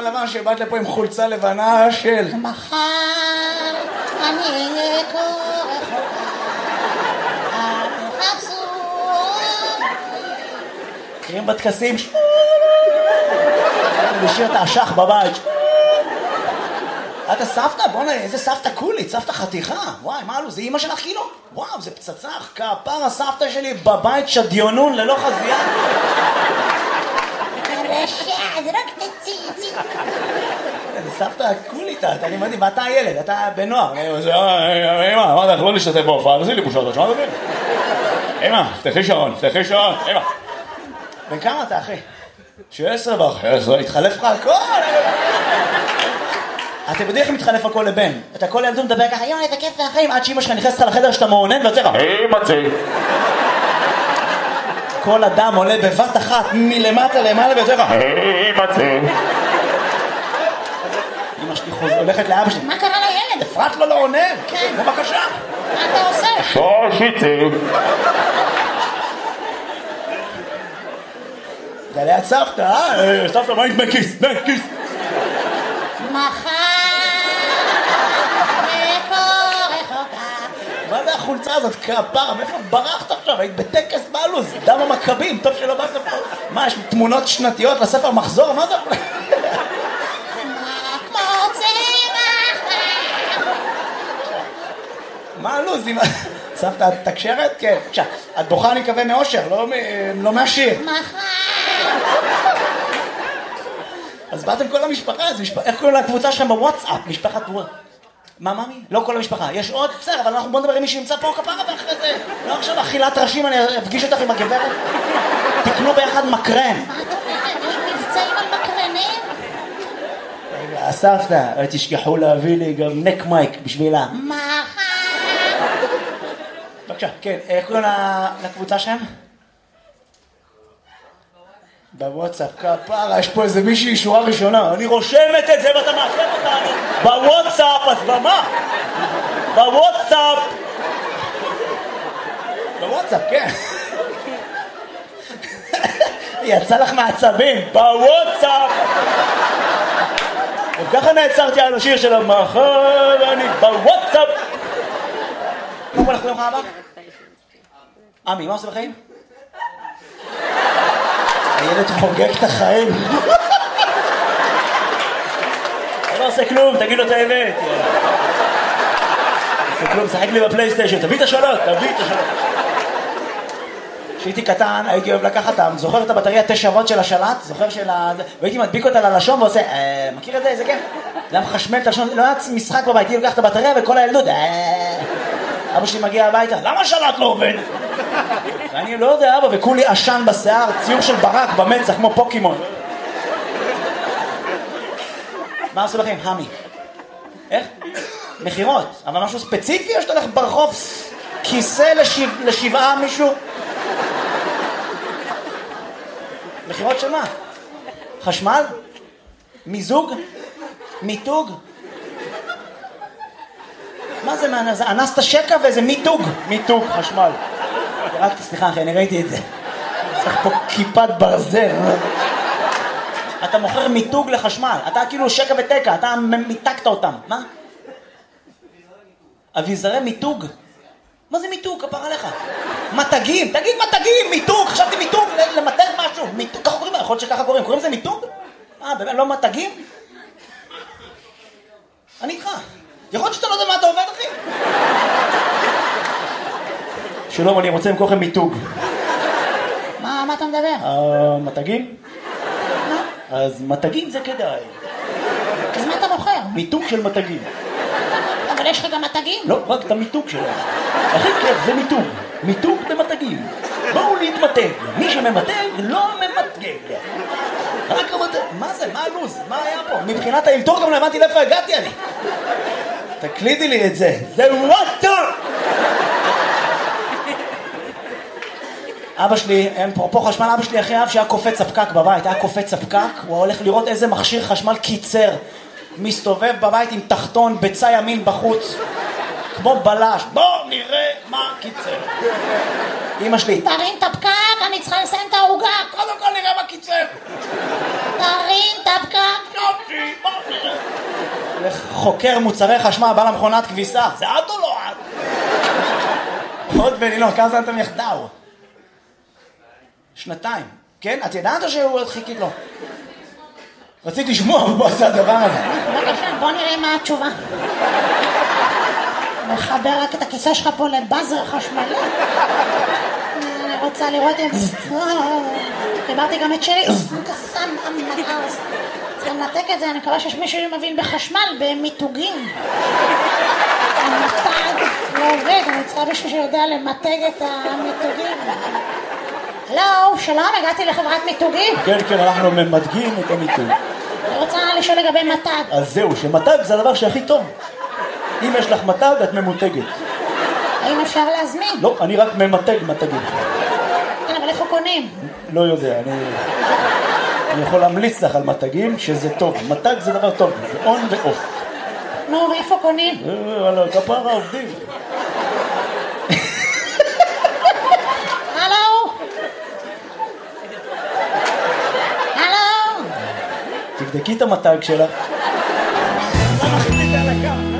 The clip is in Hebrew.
הלבן שבאת לפה עם חולצה לבנה של... מחר אני אהיה כה רחוקה, אל תחפשו. מכירים בטקסים? לשיר את האשך בבית. אתה סבתא? בוא'נה, איזה סבתא קולית, סבתא חתיכה. וואי, מה אלו? זה אמא שלך כאילו? וואו, זה פצצה. כפר הסבתא שלי בבית שדיונון ללא חזייה. רשע, זה רק תציצי. זה סבתא קולית, אני מדהים, ואתה הילד, אתה בנוער. אמא, אמרת לך לא להשתתף בהופעה, תעשי לי בושות, תשמע דבר. אמא, פתחי שעון, אמא. בן כמה אתה, אחי? 16 ב-11, התחלף לך הכל. אתם יודעים איך מתחלף הכל לבן? אתה כל ילדות מדבר ככה, יואי, זה כיף והחיים, עד שאמא שלך נכנסת לך לחדר שאתה מעונן ויוצא לך, מצי. כל אדם עולה בבת אחת מלמטה למעלה ויוצא לך, מצי. אמא שלי הולכת לאבא שלי, מה קרה לילד? אפרת לו לא עונן. כן. בבקשה. מה אתה עושה? שושיצי. זה ליד סבתא, סבתא, מה עם כיס? מחר מה זה החולצה הזאת? כפרה, מאיפה ברחת עכשיו? היית בטקס בעלוז, דם המכבים, טוב שלא באת פה. מה, יש תמונות שנתיות לספר מחזור? מה זה? מה הלוז? סבתא, את תקשרת? כן. עכשיו, את בוכה אני מקווה מאושר, לא מהשיר. אז באתם כל המשפחה, איך קוראים לקבוצה שלכם בוואטסאפ? משפחת וואט. מה, מאמי? לא כל המשפחה. יש עוד? בסדר, אבל אנחנו בוא נדבר עם מי שנמצא פה כפרה ואחרי זה. לא עכשיו אכילת ראשים, אני אפגיש אותך עם הגברת. תקנו ביחד מקרן. מה את אומרת? יש מבצעים על מקרנים? רגע, סבתא, תשכחו להביא לי גם נק מייק בשבילה. מחר. בבקשה, כן, איך קוראים לקבוצה שלהם? בוואטסאפ, כפרה, יש פה איזה מישהי שורה ראשונה. אני רושמת את זה ואתה מעכב אותנו. בוואטסאפ, אז במה? בוואטסאפ, כן. יצא לך מעצבים. בוואטסאפ. וככה נעצרתי על השיר של המחר, אני בוואטסאפ. מה קורה לך ביום הבא? עמי, מה עושה בחיים? הילד חוגג את החיים. לא עושה כלום, תגיד לו את האמת. עושה כלום, שחק לי בפלייסטיישן, תביא את השאלות. כשהייתי קטן, הייתי אוהב לקחת, זוכר את הבטריה 9 וואט של השלט? זוכר והייתי מדביק אותה ללשון ועושה, מכיר את זה? איזה כן? זה היה מחשמל את הלשון, לא היה משחק בבית, הייתי לוקח את הבטריה וכל הילדות, אבא שלי מגיע הביתה, למה השלט לא עובד? ואני לא יודע, אבא, וכולי עשן בשיער, ציור של ברק במצח, כמו פוקימון. מה עשו לכם? המי. איך? מחירות. אבל משהו ספציפי, או שאתה הולך ברחוב כיסא לשבעה מישהו? מחירות של מה? חשמל? מיזוג? מיתוג? מה זה? זה אנסת שקע ואיזה מיתוג חשמל. רק סליחה אחי, אני ראיתי את זה. צריך פה כיפת ברזל. אתה מוכר מיתוג לחשמל. אתה כאילו שקע ותקע, אתה מיתקת אותם. מה? אביזרי מיתוג? מה זה מיתוג? כפר עליך. מתגים, תגיד מתגים, מיתוג. חשבתי מיתוג, למתג משהו. מיתוג, ככה קוראים? יכול להיות שככה קוראים. קוראים לזה מיתוג? באמת, לא מתגים? אני איתך. יכול להיות שאתה לא יודע מה אתה עובד, אחי? שלום, אני רוצה למכור לכם מיתוג. מה אתה מדבר? מתגים? אז מתגים זה כדאי. אז מה אתה מוכר? מיתוג של מתגים. אבל יש לך גם מתגים? לא, רק את המיתוג שלהם. הכי כיף, זה מיתוג. מיתוג במתגים. בואו להתמתג. מי שממתג לא ממתגג. רק המתג. מה זה? מה הלוז? מה היה פה? מבחינת האלתור גם לא הבנתי לאיפה הגעתי אני. תקלידי לי את זה. זה וואטר! אבא שלי, אין פה חשמל, אבא שלי אחרי אב שהיה קופץ הפקק בבית, היה קופץ הפקק, הוא הולך לראות איזה מכשיר חשמל קיצר, מסתובב בבית עם תחתון בצע ימין בחוץ, כמו בלש, בוא נראה מה קיצר. אמא שלי, תרים את הפקק, אני צריכה לסיים את העוגה. קודם כל נראה מה קיצר. תרים את הפקק. יופי. חוקר מוצרי חשמל, בא למכונת כביסה. זה את או לא את? עוד בנילון, כמה זמן אתם יחדיו? 2 כן? את ידעת או שהוא חיכית לו? רציתי לשמוע, הוא עושה הדבר הזה. בבקשה, בוא נראה מה התשובה. מחבר רק את הכיסא שלך פה לבאזר חשמלי. אני רוצה לראות אם... חיברתי גם את שלי. צריך לנתק את זה, אני מקווה שיש מישהו שמבין בחשמל, במיתוגים. המתג לא עובד, אני צריכה מישהו שיודע למתג את המיתוגים. הלו, שלום, הגעתי לחברת מיתוגים. כן, אנחנו ממתגים את המיתוג. אני רוצה לשאול לגבי מתג. אז זהו, שמתג זה הדבר שהכי טוב. אם יש לך מתג, את ממותגת. האם אפשר להזמין? לא, אני רק ממתג מתגים. כן, אבל איפה קונים? לא יודע, אני יכול להמליץ לך על מתגים שזה טוב. מתג זה דבר טוב, זה און ואוף. נו, ואיפה קונים? על כפרה עובדים. הלו? תבדקי את המתג שלך.